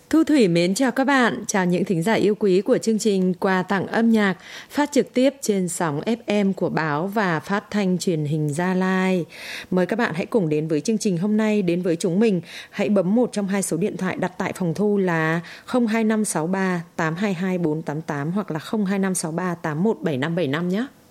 Thu Thủy mến chào các bạn, chào những thính giả yêu quý của chương trình Quà tặng âm nhạc phát trực tiếp trên sóng FM của báo và phát thanh truyền hình Gia Lai. Mời các bạn hãy cùng đến với chương trình hôm nay, đến với chúng mình. Hãy bấm một trong hai số điện thoại đặt tại phòng thu là 02563 822 488 hoặc là 02563 817575 nhé.